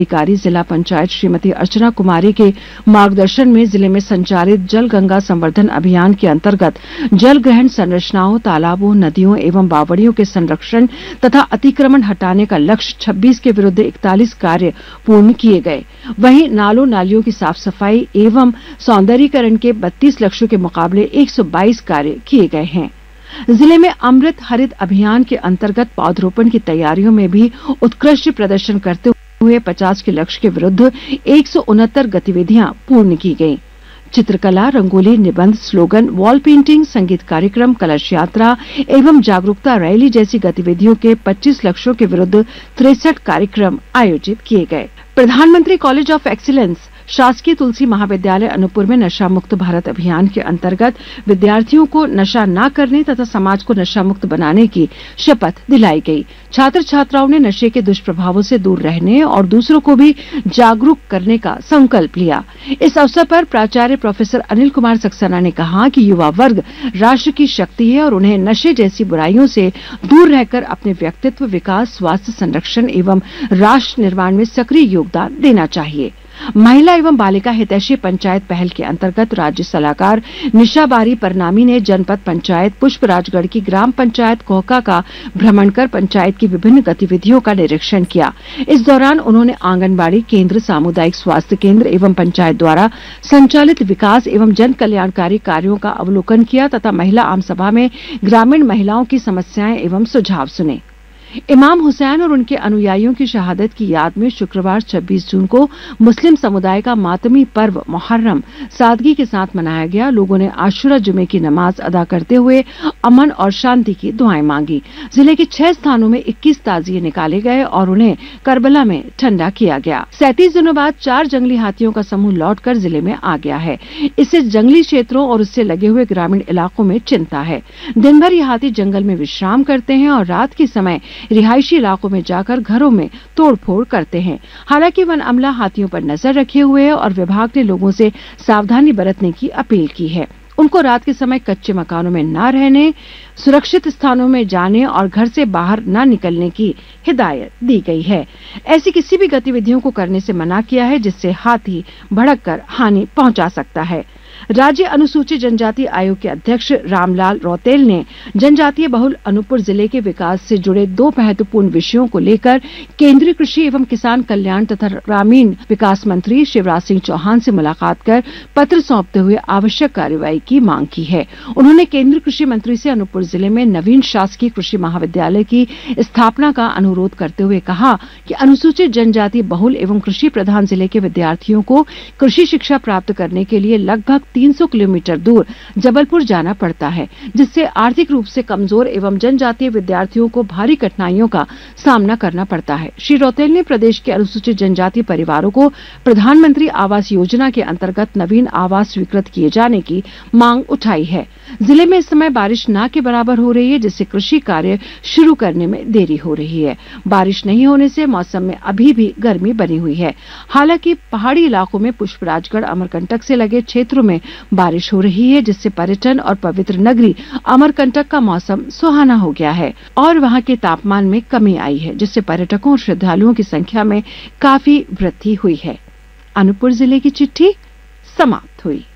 अधिकारी जिला पंचायत श्रीमती अर्चना कुमारी के मार्गदर्शन में जिले में संचालित जल गंगा संवर्धन अभियान के अंतर्गत जल ग्रहण संरचनाओं, तालाबों, नदियों एवं बावड़ियों के संरक्षण तथा अतिक्रमण हटाने का लक्ष्य 26 के विरुद्ध 41 कार्य पूर्ण किए गए। वहीं नालों नालियों की साफ सफाई एवं सौंदर्यीकरण के 32 लक्ष्यों के मुकाबले 122 कार्य किए गए हैं। जिले में अमृत हरित अभियान के अंतर्गत पौधरोपण की तैयारियों में भी उत्कृष्ट प्रदर्शन करते हुए 50 के लक्ष्य के विरुद्ध 169 गतिविधियां पूर्ण की गईं। चित्रकला, रंगोली, निबंध, स्लोगन, वॉल पेंटिंग, संगीत कार्यक्रम, कलश यात्रा एवं जागरूकता रैली जैसी गतिविधियों के 25 लक्ष्यों के विरुद्ध 63 कार्यक्रम आयोजित किए गए। प्रधानमंत्री कॉलेज ऑफ एक्सीलेंस शासकीय तुलसी महाविद्यालय अनूपपुर में नशा मुक्त भारत अभियान के अंतर्गत विद्यार्थियों को नशा न करने तथा समाज को नशा मुक्त बनाने की शपथ दिलाई गई। छात्र छात्राओं ने नशे के दुष्प्रभावों से दूर रहने और दूसरों को भी जागरूक करने का संकल्प लिया। इस अवसर पर प्राचार्य प्रोफेसर अनिल कुमार सक्सेना ने कहा कि युवा वर्ग राष्ट्र की शक्ति है और उन्हें नशे जैसी बुराइयों से दूर रहकर अपने व्यक्तित्व विकास, स्वास्थ्य संरक्षण एवं राष्ट्र निर्माण में सक्रिय योगदान देना चाहिए। महिला एवं बालिका हितैषी पंचायत पहल के अंतर्गत राज्य सलाहकार निशाबारी परनामी ने जनपद पंचायत पुष्पराजगढ़ की ग्राम पंचायत कोहका का भ्रमण कर पंचायत की विभिन्न गतिविधियों का निरीक्षण किया। इस दौरान उन्होंने आंगनबाड़ी केंद्र, सामुदायिक स्वास्थ्य केंद्र एवं पंचायत द्वारा संचालित विकास एवं जन कल्याणकारी कार्यों का अवलोकन किया तथा महिला आम सभा में ग्रामीण महिलाओं की समस्याएं एवं सुझाव सुने। इमाम हुसैन और उनके अनुयायियों की शहादत की याद में शुक्रवार 26 जून को मुस्लिम समुदाय का मातमी पर्व मुहर्रम सादगी के साथ मनाया गया। लोगों ने आशुरा जुमे की नमाज अदा करते हुए अमन और शांति की दुआएं मांगी। जिले के 6 स्थानों में 21 ताजिए निकाले गए और उन्हें करबला में ठंडा किया गया। 37 दिनों बाद 4 जंगली हाथियों का समूह लौटकर जिले में आ गया है। इससे जंगली क्षेत्रों और उससे लगे हुए ग्रामीण इलाकों में चिंता है। दिन भर ये हाथी जंगल में विश्राम करते हैं और रात के समय रिहायशी इलाकों में जाकर घरों में तोड़फोड़ करते हैं। हालांकि वन अमला हाथियों पर नजर रखे हुए है और विभाग ने लोगों से सावधानी बरतने की अपील की है। उनको रात के समय कच्चे मकानों में न रहने, सुरक्षित स्थानों में जाने और घर से बाहर न निकलने की हिदायत दी गई है। ऐसी किसी भी गतिविधियों को करने से मना किया है जिससे हाथी भड़ककर हानि पहुंचा सकता है। राज्य अनुसूचित जनजाति आयोग के अध्यक्ष रामलाल रौतेल ने जनजातीय बहुल अनूपपुर जिले के विकास से जुड़े 2 महत्वपूर्ण विषयों को लेकर केंद्रीय कृषि एवं किसान कल्याण तथा ग्रामीण विकास मंत्री शिवराज सिंह चौहान से मुलाकात कर पत्र सौंपते हुए आवश्यक कार्रवाई की मांग की है। उन्होंने केंद्रीय कृषि मंत्री से अनूपपुर जिले में नवीन शासकीय कृषि महाविद्यालय की स्थापना का अनुरोध करते हुए कहा कि अनुसूचित जनजाति बहुल एवं कृषि प्रधान जिले के विद्यार्थियों को कृषि शिक्षा प्राप्त करने के लिए लगभग 300 किलोमीटर दूर जबलपुर जाना पड़ता है, जिससे आर्थिक रूप से कमजोर एवं जनजातीय विद्यार्थियों को भारी कठिनाइयों का सामना करना पड़ता है। श्री रौतेल ने प्रदेश के अनुसूचित जनजाति परिवारों को प्रधानमंत्री आवास योजना के अंतर्गत नवीन आवास स्वीकृत किए जाने की मांग उठाई है। जिले में इस समय बारिश न के बराबर हो रही है, जिससे कृषि कार्य शुरू करने में देरी हो रही है। बारिश नहीं होने से मौसम में अभी भी गर्मी बनी हुई है। हालांकि पहाड़ी इलाकों में पुष्पराजगढ़, अमरकंटक से लगे क्षेत्रों में बारिश हो रही है, जिससे पर्यटन और पवित्र नगरी अमरकंटक का मौसम सुहाना हो गया है और वहां के तापमान में कमी आई है, जिससे पर्यटकों और श्रद्धालुओं की संख्या में काफी वृद्धि हुई है। अनूपपुर जिले की चिट्ठी समाप्त हुई।